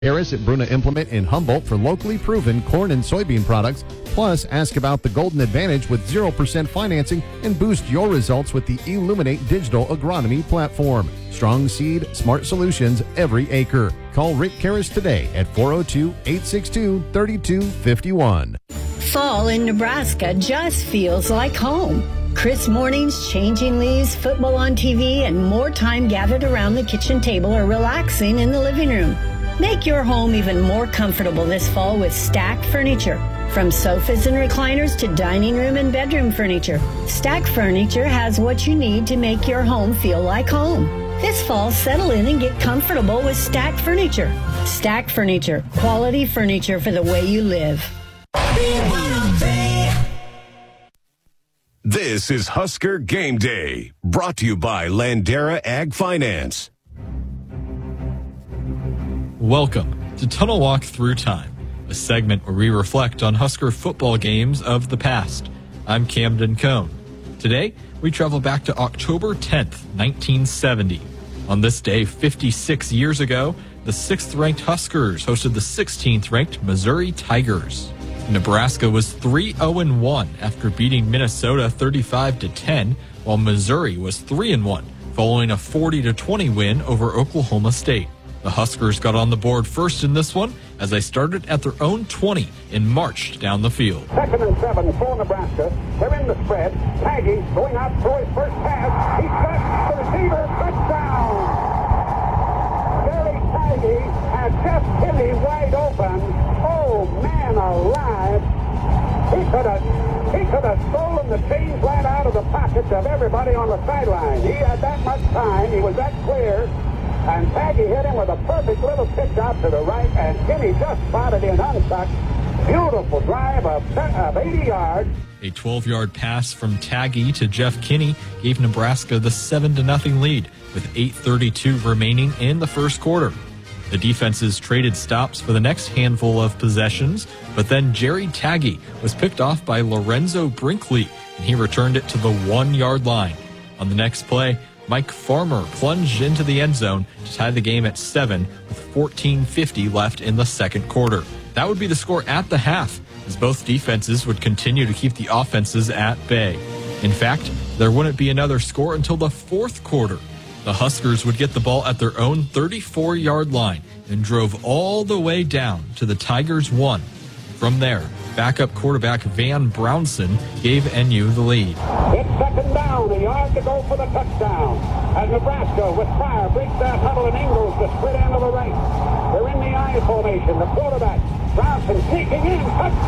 Harris at Bruna Implement in Humboldt for locally proven corn and soybean products. Plus, ask about the Golden Advantage with 0% financing and boost your results with the Illuminate Digital Agronomy platform. Strong seed, smart solutions every acre. Call Rick Karras today at 402-862-3251. Fall in Nebraska just feels like home. Crisp mornings, changing leaves, football on TV, and more time gathered around the kitchen table or relaxing in the living room. Make your home even more comfortable this fall with Stack Furniture. From sofas and recliners to dining room and bedroom furniture, Stack Furniture has what you need to make your home feel like home. This fall, settle in and get comfortable with Stack Furniture. Stack Furniture, quality furniture for the way you live. This is Husker Game Day, brought to you by Landera Ag Finance. Welcome to Tunnel Walk Through Time, a segment where we reflect on Husker football games of the past. I'm Camden Cohn. Today, we travel back to October 10th, 1970. On this day, 56 years ago, the 6th-ranked Huskers hosted the 16th-ranked Missouri Tigers. Nebraska was 3-0-1 after beating Minnesota 35-10, while Missouri was 3-1, following a 40-20 win over Oklahoma State. The Huskers got on the board first in this one as they started at their own 20 and marched down the field. 2nd and 7 for Nebraska. They're in the spread. Taggy going out for his first pass. He's got the receiver. Touchdown! Gary Taggy had Jeff Kinney wide open. Oh, man alive. He could have stolen the change right out of the pockets of everybody on the sideline. He had that much time. He was that clear. And Taggy hit him with a perfect little pitch out to the right, and Kinney just spotted in unstuck. Beautiful drive of 80 yards. A 12-yard pass from Taggy to Jeff Kinney gave Nebraska the 7-0 lead, with 8:32 remaining in the first quarter. The defenses traded stops for the next handful of possessions, but then Jerry Taggy was picked off by Lorenzo Brinkley, and he returned it to the 1-yard line. On the next play, Mike Farmer plunged into the end zone to tie the game at 7 with 14:50 left in the second quarter. That would be the score at the half, as both defenses would continue to keep the offenses at bay. In fact, there wouldn't be another score until the fourth quarter. The Huskers would get the ball at their own 34-yard line and drove all the way down to the Tigers' 1. From there, backup quarterback Van Brownson gave NU the lead. It's 2nd down, a yard to go for the touchdown. As Nebraska with fire breaks that huddle and Ingles the split end of the right. They're in the I formation. The quarterback, Brownson, sneaking in,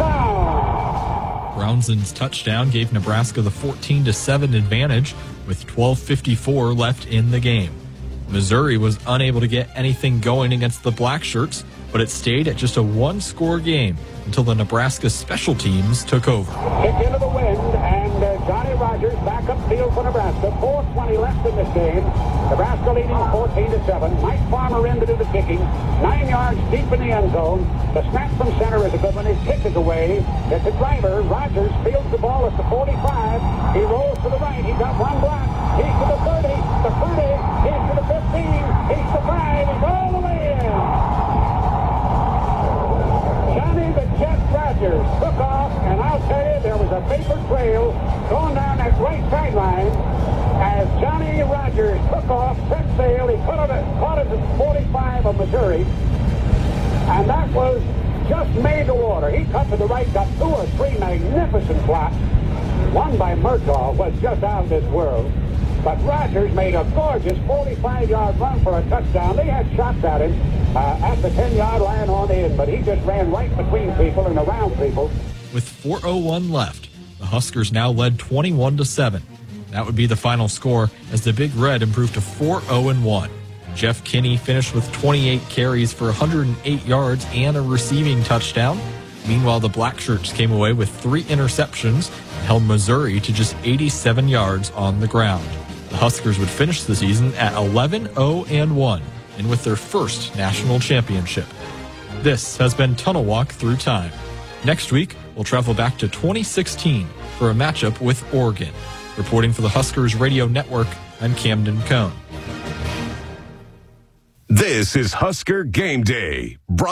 touchdown. Brownson's touchdown gave Nebraska the 14-7 advantage with 12:54 left in the game. Missouri was unable to get anything going against the Blackshirts, but it stayed at just a one-score game until the Nebraska special teams took over. Kick into the wind, and Johnny Rogers back upfield for Nebraska. 4:20 left in this game. Nebraska leading 14-7. Mike Farmer in to do the kicking. 9 yards deep in the end zone. The snap from center is a good one. His kick is away. It's a driver. Rogers fields the ball at the 45. He rolls to the right. He got one block. He's to the 30, the 30. He's to the 15. He's to 5. He's all the way in. Johnny the Jet Rogers took off, and I'll tell you, there was a paper trail going down that right sideline as Johnny Rogers took off, set sail. He caught it at the 45 of Missouri, and that was just made to order. He cut to the right, got 2 or 3 magnificent blocks. One by Murtaugh was just out of this world. But Rogers made a gorgeous 45-yard run for a touchdown. They had shots at him at the 10-yard line on in, but he just ran right between people and around people. With 4:01 left, the Huskers now led 21-7. That would be the final score as the Big Red improved to 4-0-1. Jeff Kinney finished with 28 carries for 108 yards and a receiving touchdown. Meanwhile, the Blackshirts came away with 3 interceptions and held Missouri to just 87 yards on the ground. The Huskers would finish the season at 11-0-1 and with their first national championship. This has been Tunnel Walk Through Time. Next week, we'll travel back to 2016 for a matchup with Oregon. Reporting for the Huskers Radio Network, I'm Camden Cohn. This This is Husker Game Day.